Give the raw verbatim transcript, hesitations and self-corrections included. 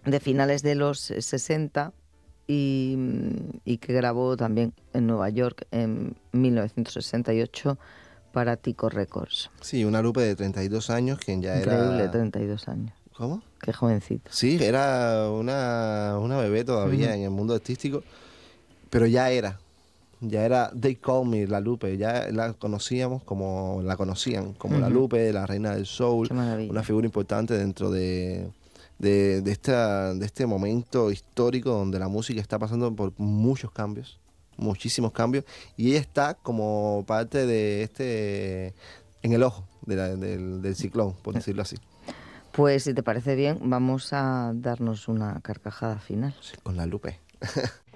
de finales de los sesenta y, y que grabó también en Nueva York en mil novecientos sesenta y ocho para Tico Records. Sí, una Lupe de treinta y dos años, quien ya Increíble, era... treinta y dos años. ¿Cómo? Qué jovencito. Sí, era una, una bebé todavía Ujú, en el mundo artístico, pero ya era, ya era They Call Me, la Lupe, ya la conocíamos como, la conocían como la ujú. Lupe, la reina del soul, Qué una maravilla. figura importante dentro de, de, de esta, de este momento histórico donde la música está pasando por muchos cambios, muchísimos cambios, y ella está como parte de este, en el ojo de la- del, del ciclón, por decirlo así, Pues si te parece bien, vamos a darnos una carcajada final. sí, con la Lupe.